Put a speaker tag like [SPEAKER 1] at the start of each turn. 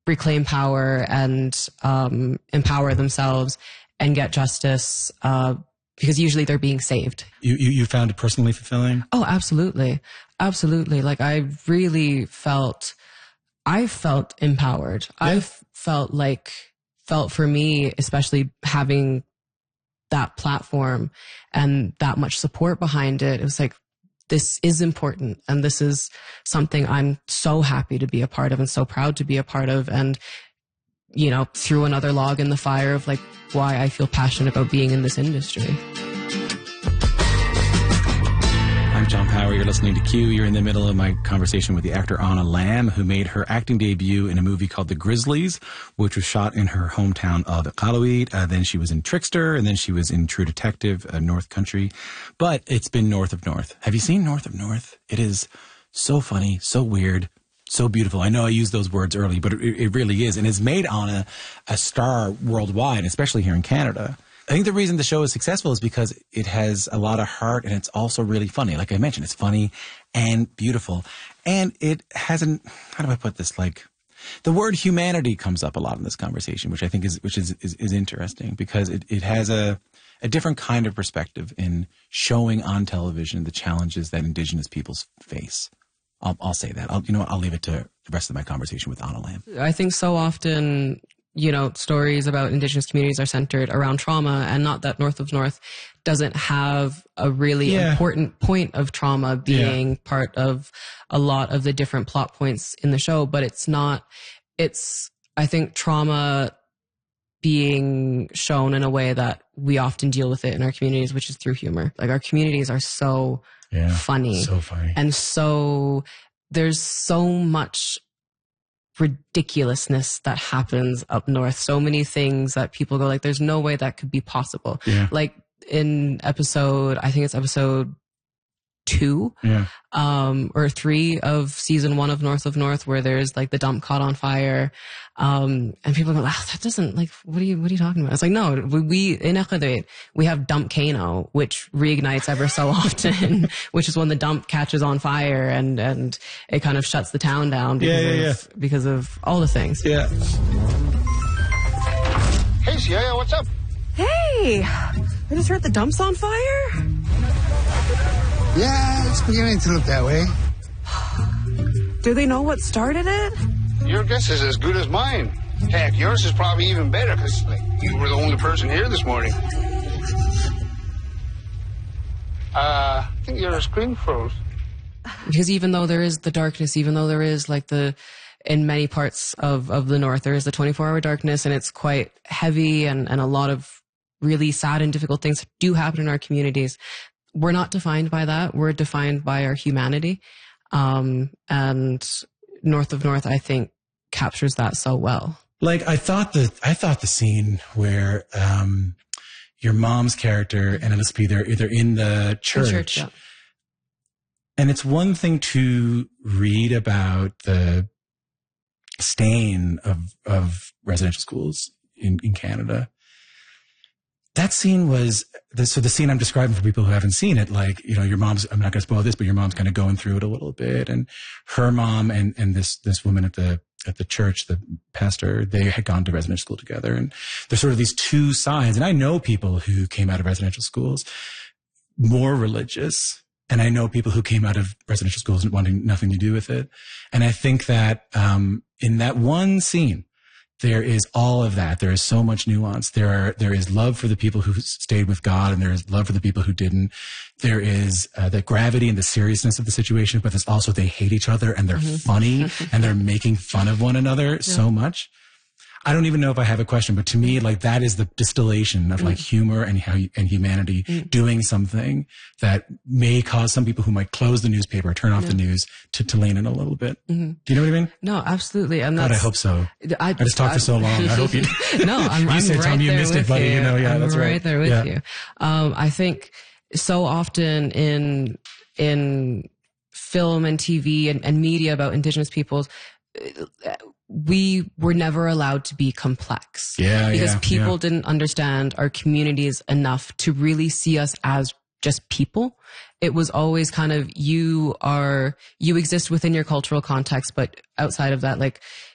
[SPEAKER 1] reclaim power and empower themselves and get justice, because usually they're being saved.
[SPEAKER 2] You found it personally fulfilling?
[SPEAKER 1] Oh, absolutely. Absolutely. Like I felt empowered.
[SPEAKER 2] Yeah.
[SPEAKER 1] I felt for me, especially having that platform and that much support behind it, it was like, this is important. And this is something I'm so happy to be a part of and so proud to be a part of. And, you know, threw another log in the fire of like why I feel passionate about being in this industry.
[SPEAKER 2] I'm John Power. You're listening to Q. You're in the middle of my conversation with the actor Anna Lamb, who made her acting debut in a movie called The Grizzlies, which was shot in her hometown of Iqaluit. Then she was in Trickster, and then she was in True Detective, North Country. But it's been North of North. Have you seen North of North? It is so funny, so weird, so beautiful. I know I used those words early, but it really is. And it's made Anna a star worldwide, especially here in Canada. I think the reason the show is successful is because it has a lot of heart and it's also really funny. Like I mentioned, it's funny and beautiful. And it hasn't, how do I put this? Like the word humanity comes up a lot in this conversation, which I think is interesting because it has a different kind of perspective in showing on television the challenges that Indigenous peoples face. I'll say that. I'll leave it to the rest of my conversation with Anna Lamb.
[SPEAKER 1] I think so often, you know, stories about Indigenous communities are centered around trauma, and not that North of North doesn't have a really important point of trauma being part of a lot of the different plot points in the show, but I think trauma being shown in a way that we often deal with it in our communities, which is through humor. Like our communities are so funny.
[SPEAKER 2] So funny.
[SPEAKER 1] And so there's so much ridiculousness that happens up north. So many things that people go like, there's no way that could be possible. Yeah. Like in I think it's episode 2 or 3 of season 1 of North, where there's like the dump caught on fire. And people go, that doesn't, like, what are you talking about? It's like, no, we in Iqaluit, we have dump Kano, which reignites ever so often, which is when the dump catches on fire and it kind of shuts the town down because of all the things.
[SPEAKER 3] Yeah. Hey, Sia, what's up?
[SPEAKER 1] Hey, I just heard the dump's on fire.
[SPEAKER 3] Yeah, it's beginning to look that way.
[SPEAKER 1] Do they know what started it?
[SPEAKER 3] Your guess is as good as mine. Heck, yours is probably even better because you were the only person here this morning. I think your screen froze.
[SPEAKER 1] Because even though there is the darkness, even though there is like in many parts of the north, there is the 24-hour darkness, and it's quite heavy and a lot of really sad and difficult things do happen in our communities. We're not defined by that. We're defined by our humanity. And North of North, I think, captures that so well.
[SPEAKER 2] Like I thought the scene where your mom's character and Elizabeth, they're in the church. And it's one thing to read about the stain of residential schools in Canada. That scene was the scene I'm describing for people who haven't seen it. Like, you know, your mom's, I'm not going to spoil this, but your mom's kind of going through it a little bit. And her mom and this woman at the church, the pastor, they had gone to residential school together. And there's sort of these two sides. And I know people who came out of residential schools more religious. And I know people who came out of residential schools wanting nothing to do with it. And I think that, in that one scene, there is all of that. There is so much nuance. There is love for the people who stayed with God, and there is love for the people who didn't. There is the gravity and the seriousness of the situation, but there's also they hate each other and they're funny and they're making fun of one another so much. I don't even know if I have a question, but to me, like that is the distillation of like humor and humanity doing something that may cause some people who might close the newspaper, turn off the news to lean in a little bit. Do you know what I mean?
[SPEAKER 1] No, absolutely. And
[SPEAKER 2] God, I hope so. I just talked for so long. I hope you.
[SPEAKER 1] No, I'm
[SPEAKER 2] you said,
[SPEAKER 1] right
[SPEAKER 2] Tom, you
[SPEAKER 1] there
[SPEAKER 2] missed
[SPEAKER 1] with
[SPEAKER 2] it, buddy.
[SPEAKER 1] you.
[SPEAKER 2] You know,
[SPEAKER 1] I'm
[SPEAKER 2] that's
[SPEAKER 1] right there with you. I think so often in film and TV and media about Indigenous peoples, we were never allowed to be complex. Because people didn't understand our communities enough to really see us as just people. It was always kind of, you exist within your cultural context, but outside of that, like,